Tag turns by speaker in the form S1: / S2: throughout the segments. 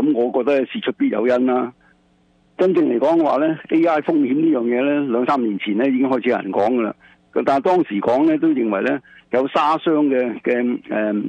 S1: 咁我覺得事出必有因啦。真正嚟講嘅話咧 ，AI 風險呢樣嘢咧，2-3年前咧已經開始有人講噶啦。但係當時講咧都認為咧有沙箱嘅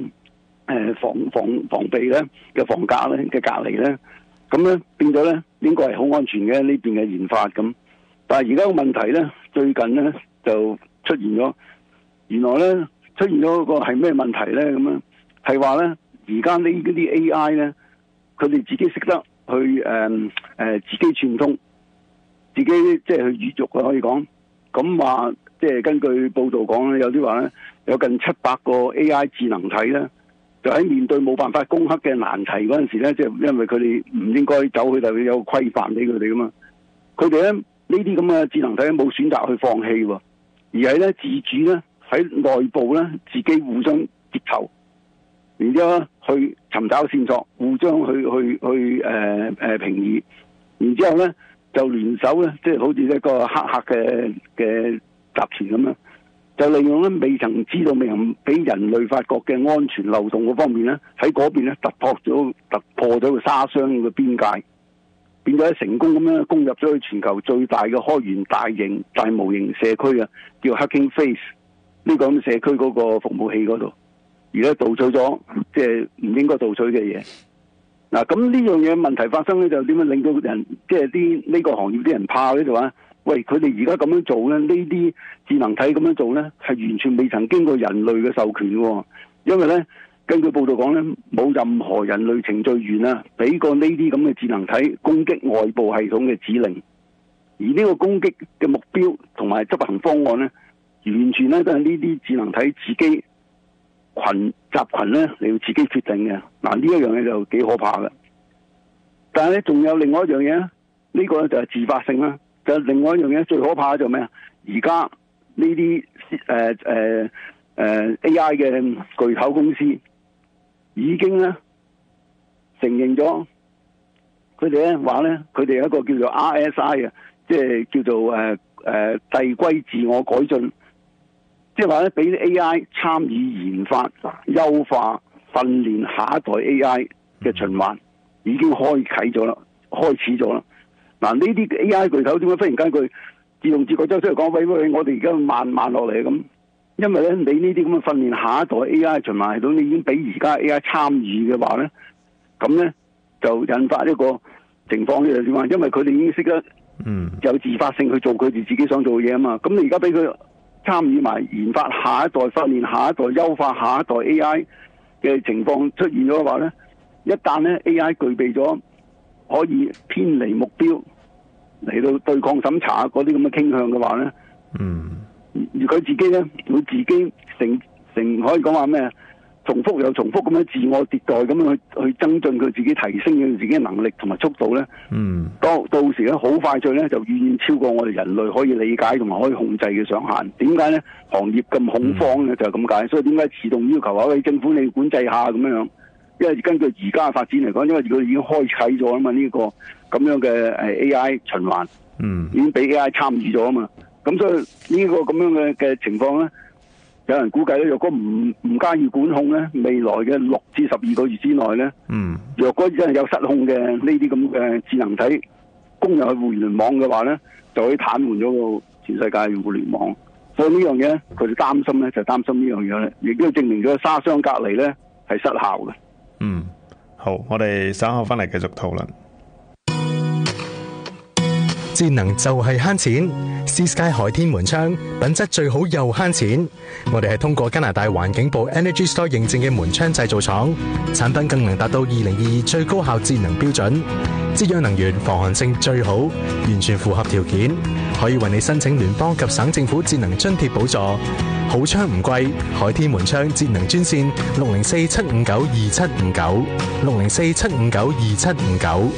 S1: 防備咧嘅防隔咧嘅隔離咧，咁咧變咗咧應該係好安全嘅呢邊嘅研發咁。但係而家個問題咧，最近咧就出現咗，原來咧出現咗個係咩問題咧？咁樣係話咧，而家呢啲 AI 咧，佢哋自己識得去自己串通，自己即係去預測可以講。咁話即係根據報道講咧，有啲話咧有近700個 AI 智能體咧，就喺面對冇辦法攻克嘅難題嗰陣時咧，即係因為佢哋唔應該走去，就會有規範俾佢哋噶嘛。佢哋咧呢啲咁嘅智能體冇選擇去放棄喎，而係咧自主咧喺內部咧自己互相結仇，然之後去尋找線索，互相去評議，然之後咧就聯手咧，即係好似一個黑客嘅集團咁樣，就利用咧未曾知道、未曾俾人類發覺嘅安全漏洞嗰方面咧，喺嗰邊咧突破咗個沙箱嘅邊界，變咗成功咁樣攻入咗去全球最大嘅開源大模型社區啊，叫 Hugging Face 呢個咁社區嗰個服務器嗰度，而家盜取咗即係唔應該盜取嘅嘢。嗱，咁呢樣嘢問題發生咧，就點樣令到人即係呢個行業啲人怕咧？就話喂，佢哋而家咁樣做咧，呢啲智能體咁樣做咧，係完全未曾經過人類嘅授權喎。因為咧，根據報道講咧，冇任何人類程序員啊，俾過呢啲咁嘅智能體攻擊外部系統嘅指令，而呢個攻擊嘅目標同埋執行方案咧，完全咧都係呢啲智能體自己集群咧你要自己決定嘅。嗱，呢一樣嘢就幾可怕嘅。但係咧，仲有另外一樣嘢，呢個咧就係自發性啦。就另外一樣嘢最可怕就係咩啊？而家呢啲AI 嘅巨頭公司已經咧承認咗，佢哋咧話咧，佢哋有一個叫做 RSI 啊，即係叫做遞歸自我改進，即係話咧俾啲 AI 參與研發、優化、訓練下一代 AI 嘅循環已經開始咗啦。嗱，呢啲 AI 巨頭點解忽然間佢自動自覺走出嚟講，喂，我哋而家慢落嚟咁？因為咧，你呢啲咁嘅訓練下一代 AI 循環系統，你已經俾而家 AI 參與嘅話咧，咁咧就引發一個情況咧，就點啊？因為佢哋已經識得有自發性去做佢哋自己想做嘅嘢啊嘛。咁你而家俾佢參與埋研發下一代、訓練下一代、優化下一代 AI 嘅情況出現咗嘅話咧，一旦咧 AI 具備咗可以偏離目標嚟到對抗審查嗰啲咁嘅傾向嘅話咧，而佢自己咧會自己成可以講話咩？重複又重複咁樣自我迭代咁樣去增進佢自己提升佢自己嘅能力同埋速度咧。到時咧好快脆咧就遠遠超過我哋人類可以理解同埋可以控制嘅上限。點解咧？行業咁恐慌咧就係咁解。所以點解自動要求話喂政府你要管制下咁樣？因為根據而家嘅發展嚟講，因為佢已經開啟咗啊嘛，呢個咁樣嘅AI 循環，已經俾 AI 參與咗啊嘛。咁所以呢個咁樣嘅情況咧，有人估計咧，若果唔加以管控咧，未來嘅6至12個月之內咧，若果真係有失控嘅呢啲咁嘅智能體攻入去互聯網嘅話咧，就可以癱瘓咗個全世界嘅互聯網。所以呢樣嘢佢哋擔心咧，就擔心呢樣嘢咧，亦都證明咗沙箱隔離咧係失效嘅。
S2: 好，我哋稍後翻嚟繼續討論。
S3: 節能就係慳錢 ，Seasky 海天門窗品質最好又慳錢。我哋係通過加拿大環境部 Energy Store 認證嘅門窗製造廠，產品更能達到2022最高效節能標準，節約能源、防寒性最好，完全符合條件，可以為你申請聯邦及省政府節能津貼補助。好窗唔貴，海天門窗節能專線604-759-2759，604-759-2759。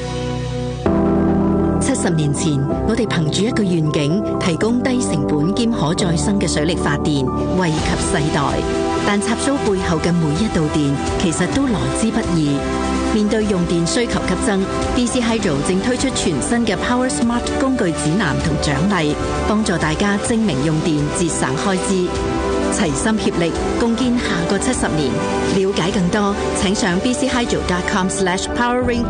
S4: 70年前，我哋憑住一個願景，提供低成本兼可再生嘅水力發電，惠及世代。但插蘇背後嘅每一度電，其實都來之不易。面對用電需求急增 ，BC Hydro 正推出全新嘅 Power Smart 工具指南同獎勵，幫助大家精明用電，節省開支。齊心協力，共建下個70年。了解更多，請上bchydro.com/powering